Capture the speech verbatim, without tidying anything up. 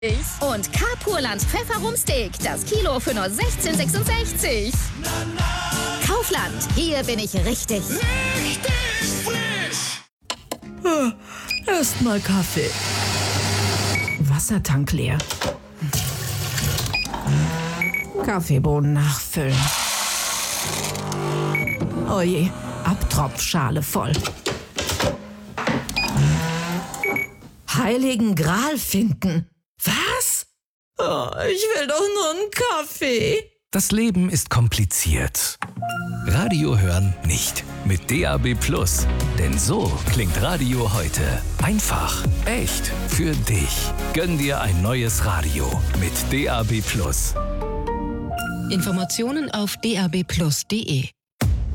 Und Carpurland Pfefferumsteak, das Kilo für nur sechzehn sechsundsechzig. Kaufland, hier bin ich richtig. Richtig frisch! Ah, Erstmal Kaffee. Wassertank leer. Kaffeebohnen nachfüllen. Oje, Abtropfschale voll. Heiligen Gral finden. Was? Oh, ich will doch nur einen Kaffee. Das Leben ist kompliziert. Radio hören nicht. Mit D A B Plus. Denn so klingt Radio heute. Einfach, echt, für dich. Gönn dir ein neues Radio mit D A B Plus. Informationen auf d a b plus punkt d e.